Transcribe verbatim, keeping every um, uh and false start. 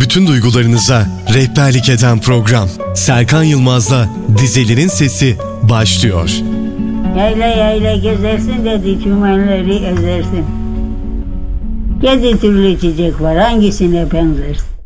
bütün duygularınıza rehberlik eden program. Serkan Yılmaz'la Dizelerin Sesi başlıyor. Yayla yayla gezersin dedi, çimenleri ezersin. Yedi türlü çiçek var, hangisine benzersin?